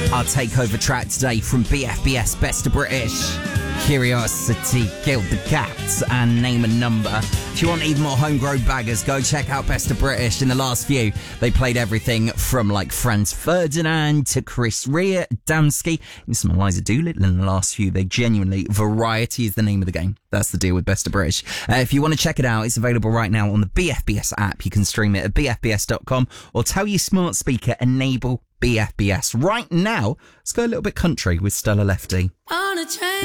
Our takeover track today from BFBS Best of British. Curiosity killed the cats and Name a Number. If you want even more homegrown baggers, go check out Best of British. In the last few, they played everything from like Franz Ferdinand to Chris Rea, Damsky, and some Eliza Doolittle in the last few. They genuinely, variety is the name of the game. That's the deal with Best of British. If you want to check it out, it's available right now on the BFBS app. You can stream it at bfbs.com or tell your smart speaker, enable BFBS. Right now, let's go a little bit country with Stella Lefty. On a train.